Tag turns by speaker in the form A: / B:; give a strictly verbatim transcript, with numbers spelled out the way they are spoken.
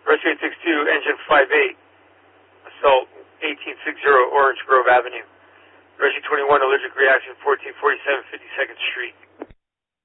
A: Rescue eight six two, engine five eight, assault eighteen sixty Orange Grove Avenue. Rescue twenty-one, allergic reaction fourteen forty-seven fifty-second Street.